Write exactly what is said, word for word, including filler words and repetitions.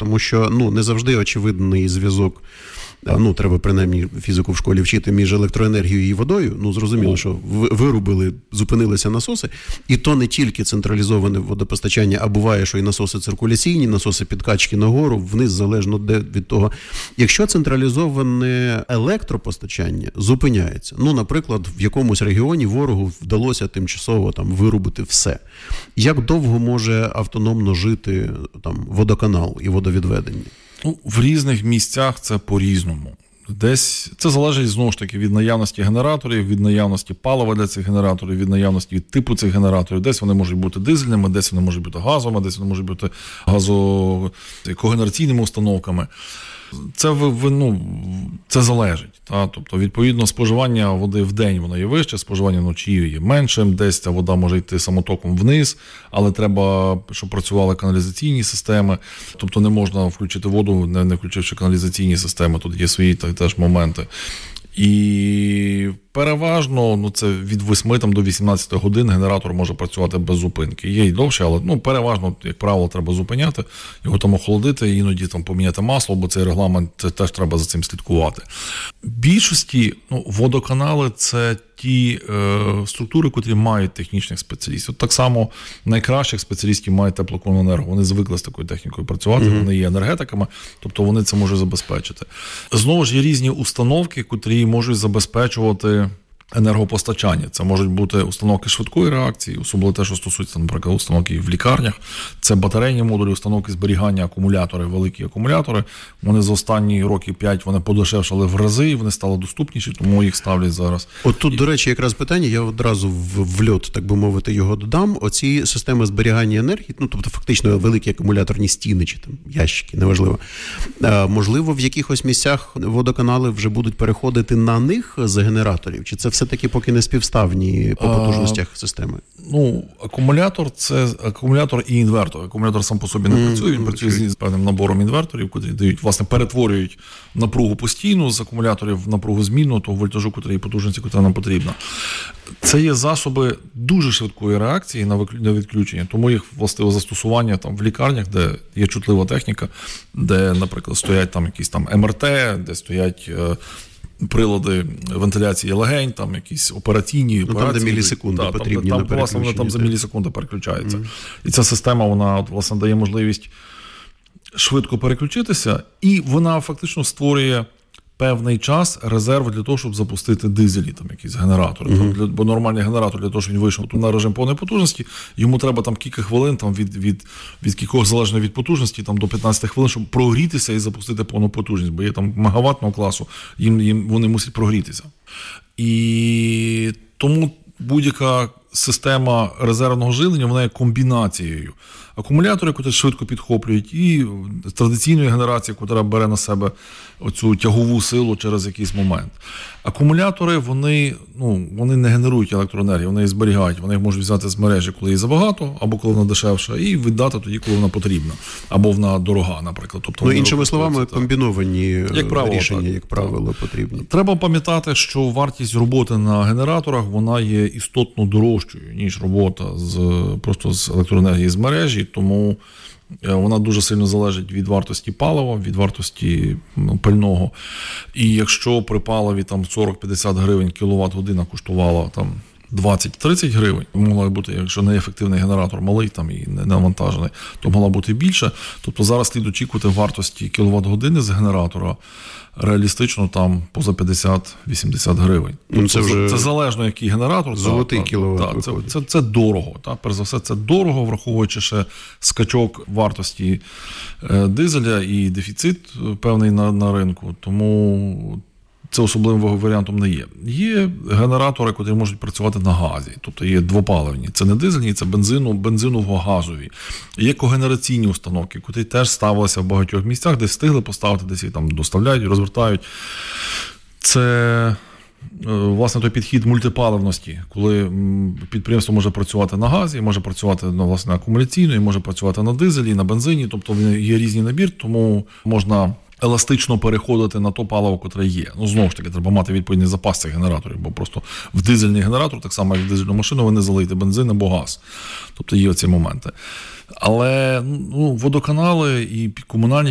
тому що, ну, не завжди очевидний зв'язок. Ну, треба, принаймні, фізику в школі вчити між електроенергією і водою. Ну, зрозуміло, що вирубили, зупинилися насоси. І то не тільки централізоване водопостачання, а буває, що і насоси циркуляційні, насоси підкачки нагору, вниз, залежно де від того. Якщо централізоване електропостачання зупиняється, ну, наприклад, в якомусь регіоні ворогу вдалося тимчасово там вирубити все. Як довго може автономно жити там водоканал і водовідведення? Ну, в різних місцях це по-різному. Десь це залежить, знову ж таки, від наявності генераторів, від наявності палива для цих генераторів, від наявності типу цих генераторів. Десь вони можуть бути дизельними, десь вони можуть бути газовими, десь вони можуть бути газокогенераційними установками. Це, ну, це залежить. Та? Тобто, відповідно, споживання води в день воно є вище, споживання вночі є меншим, десь ця вода може йти самотоком вниз, але треба, щоб працювали каналізаційні системи. Тобто не можна включити воду, не, не включивши каналізаційні системи, тут є свої так, теж моменти. І переважно, ну, це від восьми там, до вісімнадцяти годин генератор може працювати без зупинки. Є й довше, але, ну, переважно, як правило, треба зупиняти, його там охолодити, іноді там поміняти масло, бо цей регламент, це теж треба за цим слідкувати. В більшості, ну, водоканали – це ті е, структури, котрі мають технічних спеціалістів. От так само найкращих спеціалістів мають теплокомуненерго. Вони звикли з такою технікою працювати, mm-hmm. вони є енергетиками, тобто вони це можуть забезпечити. Знову ж є різні установки, котрі можуть забезпечувати енергопостачання. Це можуть бути установки швидкої реакції, особливо те, що стосується, наприклад, установки в лікарнях. Це батарейні модулі, установки зберігання, акумулятори, великі акумулятори. Вони за останні роки п'ять вони подешевшали в рази, і вони стали доступніші, тому їх ставлять зараз. От тут, і... до речі, якраз питання, я одразу в, в льот, так би мовити, його додам. Оці системи зберігання енергії, ну, тобто фактично великі акумуляторні стіни чи там ящики, неважливо. А, можливо, в якихось місцях водоканали вже будуть переходити на них з генераторів? Чи це все все-таки поки не співставні по потужностях а, системи? Ну, акумулятор – це акумулятор і інвертор. Акумулятор сам по собі не mm-hmm. працює, він працює з певним набором інверторів, які дають, власне, перетворюють напругу постійну з акумуляторів в напругу змінну, того вольтажу, котрий потужності, котра нам потрібна. Це є засоби дуже швидкої реакції на відключення, тому їх властиве застосування там в лікарнях, де є чутлива техніка, де, наприклад, стоять там якісь там ем ер те, де стоять прилади вентиляції легень, там якісь операційні ну, операції. Там, де мілісекунди да, потрібні там, на там, власне, вони там за мілісекунди переключаються. Mm. І ця система, вона, власне, дає можливість швидко переключитися, і вона фактично створює певний час резерв для того, щоб запустити дизелі, там якісь генератори. Mm-hmm. Там, для, бо нормальний генератор для того, щоб він вийшов на режим повної потужності, йому треба там кілька хвилин, там від, від, від кількох залежно від потужності, там до п'ятнадцяти хвилин, щоб прогрітися і запустити повну потужність. Бо є там мегаваттного класу, їм, їм вони мусять прогрітися. І тому будь-яка система резервного живлення, вона є комбінацією. Акумулятори, які швидко підхоплюють, і традиційної генерації, яка бере на себе оцю тягову силу через якийсь момент. Акумулятори, вони, ну, вони не генерують електроенергію, вони її зберігають. Вони їх можуть взяти з мережі, коли її забагато, або коли вона дешевша, і віддати тоді, коли вона потрібна. Або вона дорога, наприклад. Тобто, ну, іншими словами, комбіновані як правило, рішення, так, як правило, так. потрібні. Треба пам'ятати, що вартість роботи на генераторах, вона є істотно дорожчою, ніж робота з, просто з електроенергії з мережі, тому вона дуже сильно залежить від вартості палива, від вартості ну, пального. І якщо при паливі там сорок-п'ятдесят гривень кіловат-година коштувала там двадцять-тридцять гривень, могла бути, якщо неефективний генератор малий там і не навантажений, то могла бути більше. Тобто зараз слід очікувати вартості кіловат-години з генератора реалістично там поза п'ятдесят-вісімдесят гривень. Тобто це, вже це залежно, який генератор. Золотий та, кіловат. Та, це, це, це дорого. Та. Перш за все, це дорого, враховуючи ще скачок вартості е, дизеля і дефіцит певний на, на ринку. Тому це особливим варіантом не є. Є генератори, які можуть працювати на газі, тобто є двопаливні. Це не дизельні, це бензину, бензиново-газові. Є когенераційні установки, які теж ставилися в багатьох місцях, де встигли поставити, десь їх там доставляють, розвертають. Це, власне, той підхід мультипаливності, коли підприємство може працювати на газі, може працювати, власне, акумуляційно, і може працювати на дизелі, на бензині, тобто є різний набір, тому можна еластично переходити на то паливо, котре є. Ну, знову ж таки, треба мати відповідний запас цих генераторів, бо просто в дизельний генератор, так само, як в дизельну машину, ви не залиєте бензин або газ. Тобто є оці моменти. Але ну, водоканали і комунальні